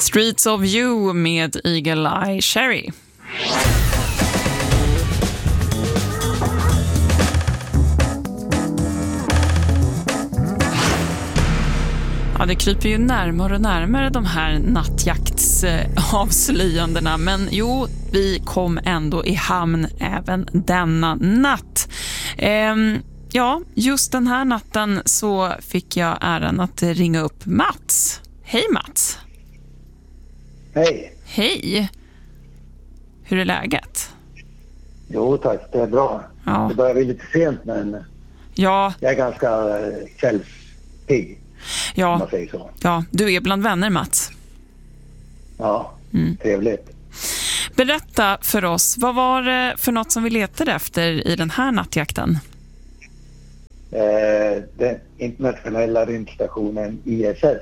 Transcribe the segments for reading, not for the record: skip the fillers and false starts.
Streets of You med Eagle Eye Cherry. Ja, det kryper ju närmare och närmare de här nattjaktsavslöjandena. Men jo, vi kom ändå i hamn även denna natt. Ja, just den här natten så fick jag äran att ringa upp Mats. Hej Mats. Hej. Hej. Hur är läget? Jo tack, det är bra. Ja. Det börjar bli lite sent men Ja, jag är ganska kvällspigg. Om ja, man säger så. ja, du är bland vänner Mats. Ja, trevligt. Berätta för oss, vad var det för något som vi letade efter i den här nattjakten? Den internationella rymdstationen ISS.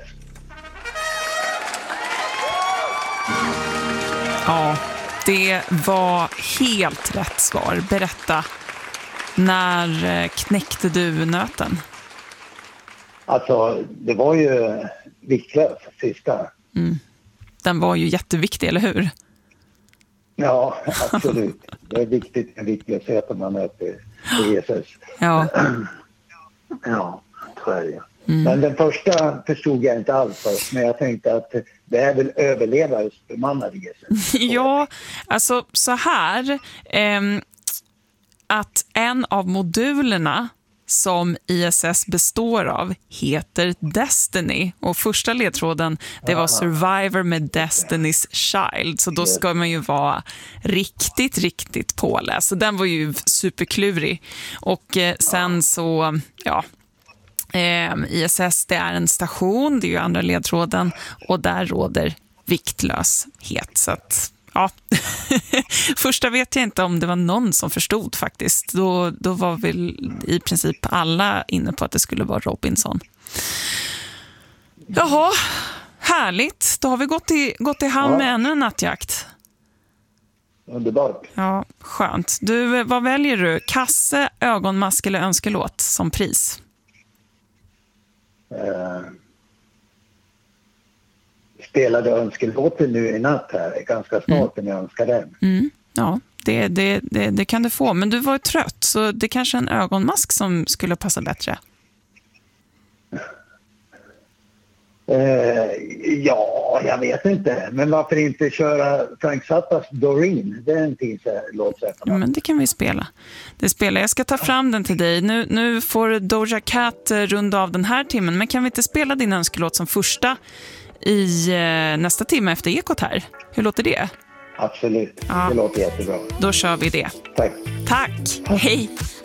Ja, det var helt rätt svar. Berätta, när knäckte du nöten? Alltså, det var ju viktlös sista. Den var ju jätteviktig, eller hur? Ja, absolut. Det är viktigt med viktlöshet om man möter ISS. Ja, Ja, så är det. Men den första förstod jag inte alls först, men jag tänkte att det är väl överlevnadsbemannade ISS. ja, alltså så här, att en av modulerna som ISS består av heter Destiny, och första ledtråden det var Survivor med Destiny's Child, så då ska man ju vara riktigt påläst, så den var ju superklurig. Och sen så, ja, ISS det är en station, det är ju andra ledtråden, och där råder viktlöshet, så att ja, första vet jag inte om det var någon som förstod faktiskt. Då var väl i princip alla inne på att det skulle vara Robinson. Jaha, härligt. Då har vi gått i hamn med ännu en nattjakt. Underbart. Ja, skönt. Du, vad väljer du? Kasse, ögonmask eller önskelåt som pris? Spelade önskelåten nu i natt här. Ganska snart om jag önskar den. Ja, det kan du få. Men du var ju trött, så det kanske är en ögonmask som skulle passa bättre. Ja, jag vet inte. Men varför inte köra Frank Zappas Doreen? Det är en fin låt. Ja, men det kan vi spela. Jag ska ta fram den till dig. Nu får Doja Cat runda av den här timmen. Men kan vi inte spela din önskelåt som första i nästa timme efter Ekot här? Hur låter det? Absolut, Ja. Det låter jättebra. Då kör vi det. Tack. Tack, hej!